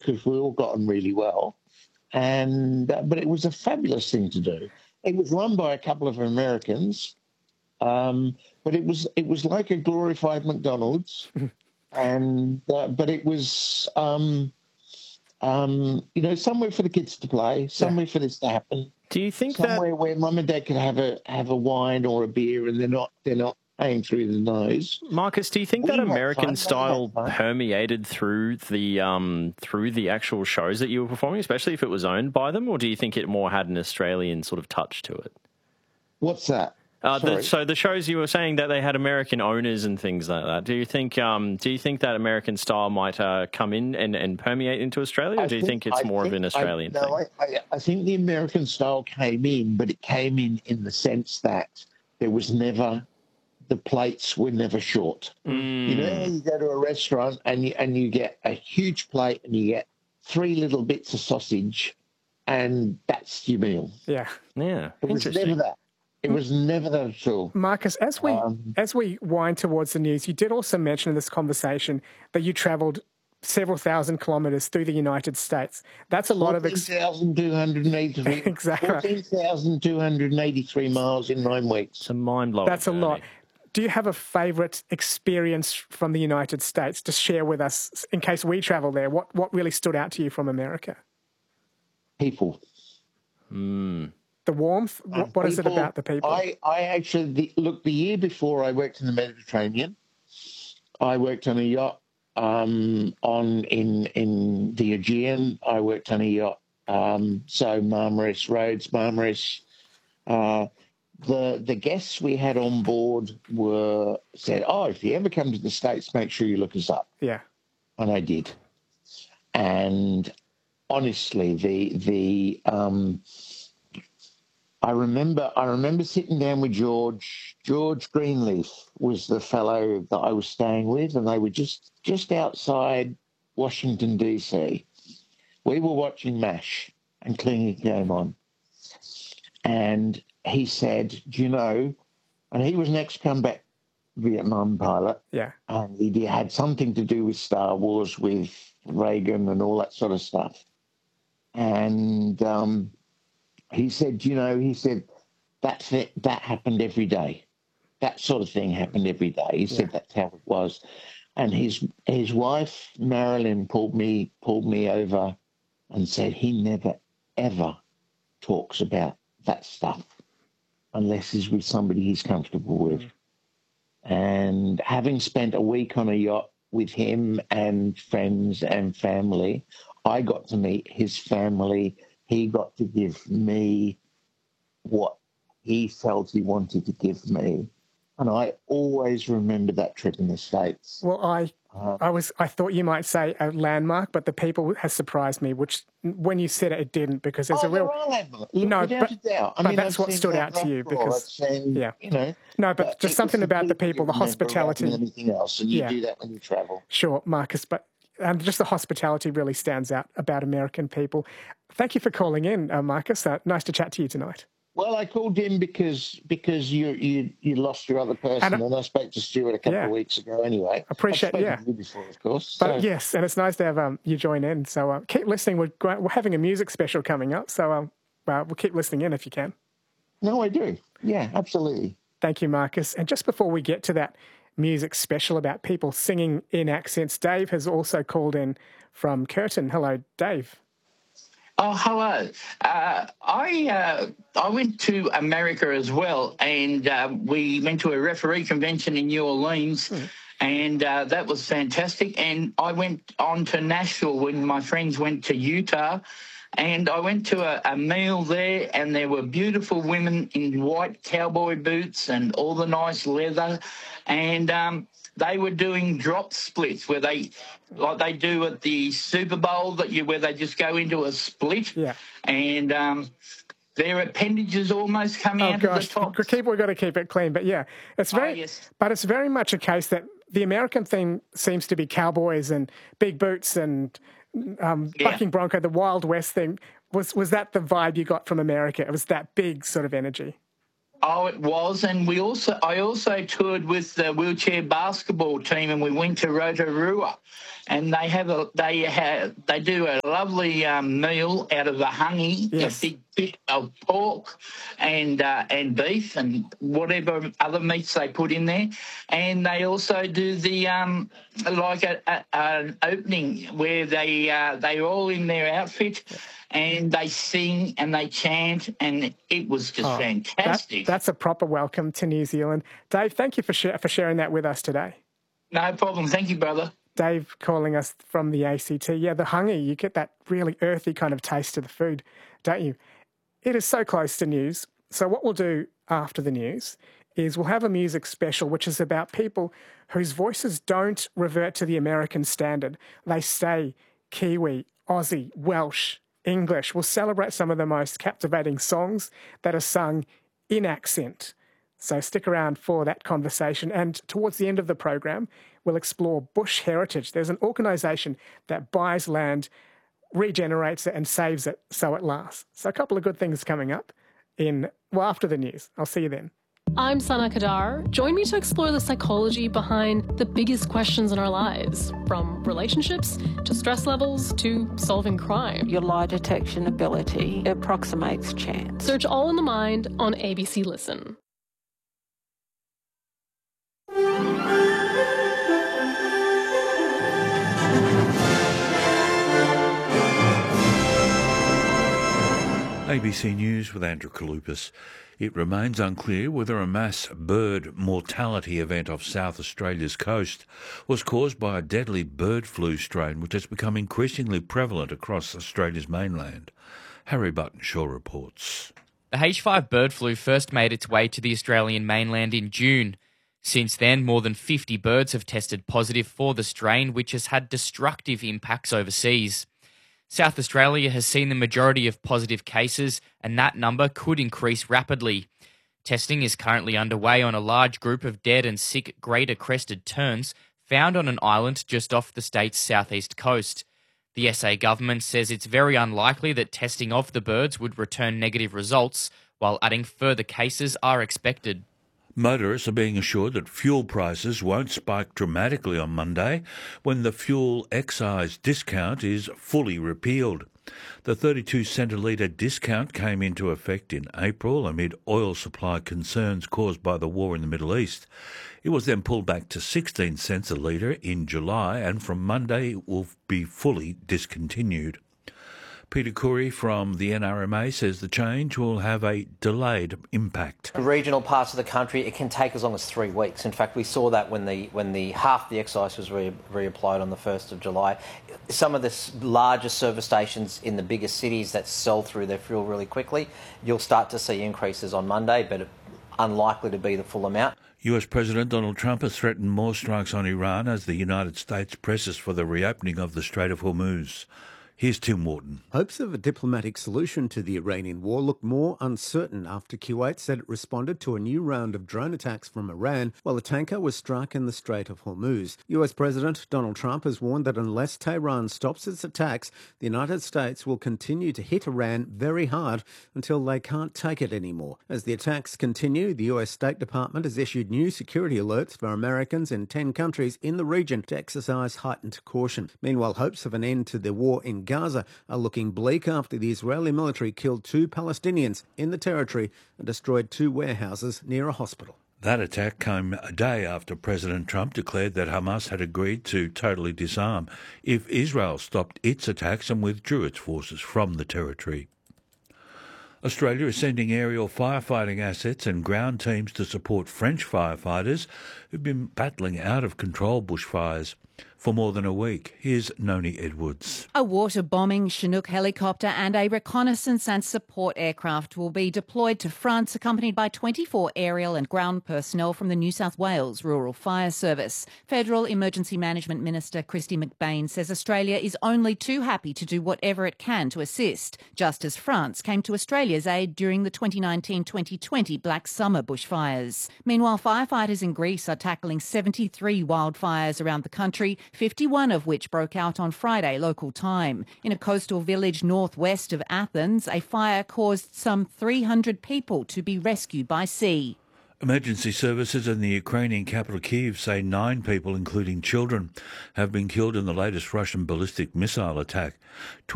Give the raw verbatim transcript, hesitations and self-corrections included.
because we all got on really well. And uh, but it was a fabulous thing to do. It was run by a couple of Americans, um, but it was it was like a glorified McDonald's, and uh, but it was um, um, you know, somewhere for the kids to play, somewhere yeah. for this to happen. Do you think somewhere that... where mum and dad could have a have a wine or a beer, and they're not they're not paying through the nose. Marcus, do you think we that American style fun, permeated through the um, through the actual shows that you were performing, especially if it was owned by them, or do you think it more had an Australian sort of touch to it? What's that? Uh, the, so the shows, you were saying that they had American owners and things like that. Do you think um, do you think that American style might uh, come in and, and permeate into Australia, or I do you think, think it's I more think, of an Australian I, no, thing? I, I, I think the American style came in, but it came in in the sense that there was never, the plates were never short. Mm. You know, you go to a restaurant and you, and you get a huge plate and you get three little bits of sausage, and that's your meal. Yeah, yeah. It was never that. It was never that at all. Marcus, as we um, as we wind towards the news, you did also mention in this conversation that you travelled several thousand kilometres through the United States. That's a lot of... Ex- fourteen thousand two hundred eighty-three exactly. fourteen thousand two hundred eighty-three miles in nine weeks. It's a mind-blowing That's journey. a lot. Do you have a favourite experience from the United States to share with us in case we travel there? What, what really stood out to you from America? People. Mm. The warmth? What, what people, is it about the people? I, I actually, the, look, the year before I worked in the Mediterranean, I worked on a yacht um, on in in the Aegean. I worked on a yacht. Um, so Marmaris, Rhodes, Marmaris. Uh, the the guests we had on board were said, oh, if you ever come to the States, make sure you look us up. Yeah. And I did. And honestly, the the... Um, I remember I remember sitting down with George. George Greenleaf was the fellow that I was staying with, and they were just, just outside Washington, D C. We were watching MASH, and Klingy came on. And he said, do you know, and he was an ex-combat Vietnam pilot. Yeah. And he had something to do with Star Wars, with Reagan and all that sort of stuff. And... um He said, you know, he said, that's it, that happened every day. That sort of thing happened every day. He said yeah. that's how it was. And his his wife, Marilyn, pulled me pulled me over and said he never, ever talks about that stuff unless he's with somebody he's comfortable with. Mm. And having spent a week on a yacht with him and friends and family, I got to meet his family. He got to give me what he felt he wanted to give me. And I always remember that trip in the States. Well, I uh, I was I thought you might say a landmark, but the people has surprised me, which when you said it, it didn't, because there's oh, a real... No, but, but, I but mean, that's I've what stood out to you. because seen, yeah. You know, no, but, but just something about the people, the hospitality. And anything else, and you yeah. do that when you travel. Sure, Marcus, but... And just the hospitality really stands out about American people. Thank you for calling in, uh, Marcus. Uh, nice to chat to you tonight. Well, I called in because because you you you lost your other person, and, and I spoke to Stuart a couple yeah. of weeks ago. Anyway, appreciate I've yeah. to you before, of course. But so. yes, and it's nice to have um, you join in. So uh, keep listening. We're we're having a music special coming up, so um, uh, we'll keep listening in if you can. No, I do. Yeah, absolutely. Thank you, Marcus. And just before we get to that music special about people singing in accents, Dave has also called in from Curtin. Hello, Dave. Oh, hello. Uh, I uh, I went to America as well, and uh, we went to a referee convention in New Orleans, mm. and uh, that was fantastic. And I went on to Nashville when my friends went to Utah, and I went to a, a meal there, and there were beautiful women in white cowboy boots and all the nice leather, and um, they were doing drop splits where they, like they do at the Super Bowl, that you where they just go into a split, yeah, and um, their appendages almost come oh, out gosh. of the top. Keep, we've got to keep it clean, but yeah, it's very, oh, yes. but it's very much a case that the American theme seems to be cowboys and big boots and um, yeah. bucking bronco, the Wild West thing. Was was that the vibe you got from America? It was that big sort of energy. Oh, it was, and we also I also toured with the wheelchair basketball team, and we went to Rotorua, and they have a they have they do a lovely um, meal out of a honey, Yes. a big bit of pork, and uh, and beef, and whatever other meats they put in there, and they also do the um like a, a, an opening where they uh, they're all in their outfit. And they sing and they chant, and it was just Oh, fantastic. That, that's a proper welcome to New Zealand. Dave, thank you for, sh- for sharing that with us today. No problem. Thank you, brother. Dave calling us from the A C T. Yeah, the hongi, you get that really earthy kind of taste of the food, don't you? It is so close to news. So what we'll do after the news is we'll have a music special, which is about people whose voices don't revert to the American standard. They stay Kiwi, Aussie, Welsh, English. We'll celebrate some of the most captivating songs that are sung in accent. So stick around for that conversation. And towards the end of the program, we'll explore bush heritage. There's an organisation that buys land, regenerates it and saves it so it lasts. So a couple of good things coming up in, well, after the news. I'll see you then. I'm Sana Kadar. Join me to explore the psychology behind the biggest questions in our lives, from relationships to stress levels to solving crime. Your lie detection ability approximates chance. Search All in the Mind on A B C Listen. A B C News with Andrew Kalupas. It remains unclear whether a mass bird mortality event off South Australia's coast was caused by a deadly bird flu strain which has become increasingly prevalent across Australia's mainland. Harry Buttonshaw reports. The H five bird flu first made its way to the Australian mainland in June. Since then, more than fifty birds have tested positive for the strain, which has had destructive impacts overseas. South Australia has seen the majority of positive cases, and that number could increase rapidly. Testing is currently underway on a large group of dead and sick greater crested terns found on an island just off the state's southeast coast. The S A government says it's very unlikely that testing of the birds would return negative results, while adding further cases are expected. Motorists are being assured that fuel prices won't spike dramatically on Monday when the fuel excise discount is fully repealed. The thirty-two cent a litre discount came into effect in April amid oil supply concerns caused by the war in the Middle East. It was then pulled back to sixteen cents a litre in July, and from Monday it will be fully discontinued. Peter Curry from the N R M A says the change will have a delayed impact. In regional parts of the country, it can take as long as three weeks. In fact, we saw that when the when the half the excise was re, reapplied on the first of July. Some of the larger service stations in the biggest cities that sell through their fuel really quickly, you'll start to see increases on Monday, but unlikely to be the full amount. U S President Donald Trump has threatened more strikes on Iran as the United States presses for the reopening of the Strait of Hormuz. Here's Tim Wharton. Hopes of a diplomatic solution to the Iranian war look more uncertain after Kuwait said it responded to a new round of drone attacks from Iran while a tanker was struck in the Strait of Hormuz. U S President Donald Trump has warned that unless Tehran stops its attacks, the United States will continue to hit Iran very hard until they can't take it anymore. As the attacks continue, the U S State Department has issued new security alerts for Americans in ten countries in the region to exercise heightened caution. Meanwhile, hopes of an end to the war in Gaza are looking bleak after the Israeli military killed two Palestinians in the territory and destroyed two warehouses near a hospital. That attack came a day after President Trump declared that Hamas had agreed to totally disarm if Israel stopped its attacks and withdrew its forces from the territory. Australia is sending aerial firefighting assets and ground teams to support French firefighters who've been battling out-of-control bushfires for more than a week. Here's Noni Edwards. A water-bombing Chinook helicopter and a reconnaissance and support aircraft will be deployed to France, accompanied by twenty-four aerial and ground personnel from the New South Wales Rural Fire Service. Federal Emergency Management Minister Christy McBain says Australia is only too happy to do whatever it can to assist, just as France came to Australia's aid during the twenty nineteen twenty twenty Black Summer bushfires. Meanwhile, firefighters in Greece are tackling seventy-three wildfires around the country, fifty-one of which broke out on Friday local time. In a coastal village northwest of Athens, a fire caused some three hundred people to be rescued by sea. Emergency services in the Ukrainian capital Kyiv say nine people, including children, have been killed in the latest Russian ballistic missile attack.